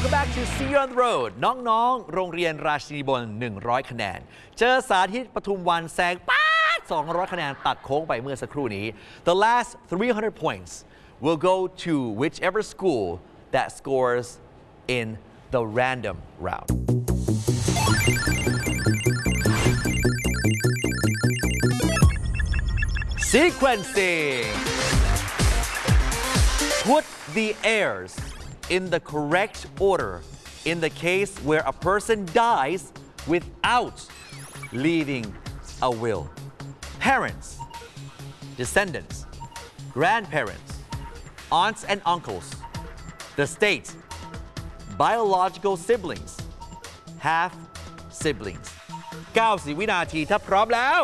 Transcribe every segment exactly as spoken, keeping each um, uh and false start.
Welcome back to See You on the Road น้องๆโรงเรียนราชินีบนหนึ่งร้อยคะแนนเจอสาธิตปทุมวันแซงป๊าดสองร้อยคะแนนตัดโค้งไปเมื่อสักครู่นี้ The last three hundred points will go to whichever school that scores in the random round Sequencing Put the heirs in the correct order in the case where a person dies without leaving a will. Parents, descendants, grandparents, aunts and uncles, the state, biological siblings, half siblings. เก้าสิบ วินาทีถ้าพร้อมแล้ว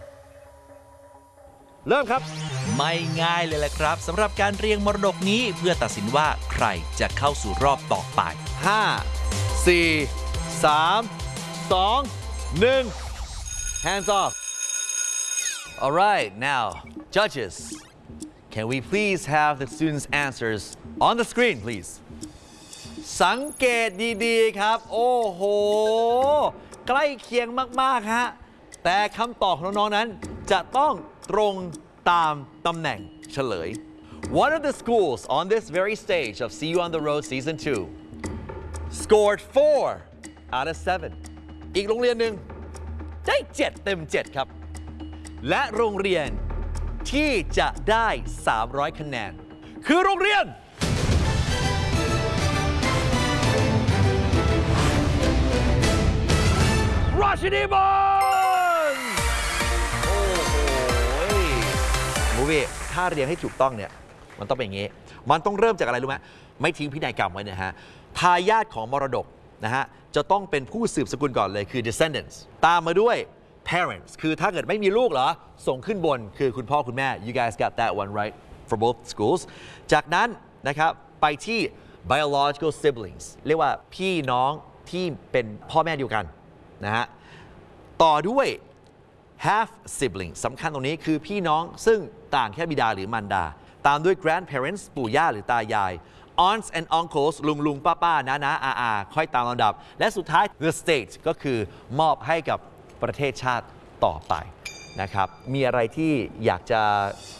เริ่มครับไม่ง่ายเลยแหละครับสำหรับการเรียงมรดกนี้เพื่อตัดสินว่าใครจะเข้าสู่รอบต่อไปห้า สี่ สาม สอง หนึ่ง hands off alright now judges can we please have the students answers on the screen please สังเกตดีๆครับโอ้โหใกล้เคียงมากๆฮะแต่คำตอบของน้องๆนั้นจะต้องตรงตามตำแหน่งเฉลย One of the schools on this very stage of See You on the Road Season two scored four out of seven อีกโรงเรียนหนึ่งได้เจ็ดเต็มเจ็ดครับและโรงเรียนที่จะได้สามร้อยคะแนนคือโรงเรียนราชินีบอลโอ้โหมูวี่ถ้าเรียงให้ถูกต้องเนี่ยมันต้องเป็นอย่างนี้มันต้องเริ่มจากอะไรรู้ไหมไม่ทิ้งพินัยกรรมไว้นะฮะทายาทของมรดกนะฮะจะต้องเป็นผู้สืบสกุลก่อนเลยคือ descendants ตามมาด้วย parents คือถ้าเกิดไม่มีลูกเหรอส่งขึ้นบนคือคุณพ่อคุณแม่ you guys got that one right for both schools จากนั้นนะครับไปที่ biological siblings เรียกว่าพี่น้องที่เป็นพ่อแม่เดียวกันนะฮะต่อด้วย half siblings สำคัญตรงนี้คือพี่น้องซึ่งต่างแค่บิดาหรือมารดาตามด้วย grandparents ปู่ย่าหรือตายาย aunts and uncles ลุงลุงป้าป้าน้าน้าอาอาค่อยตามลำดับและสุดท้าย the state ก็คือมอบให้กับประเทศชาติต่อไปนะครับมีอะไรที่อยากจะ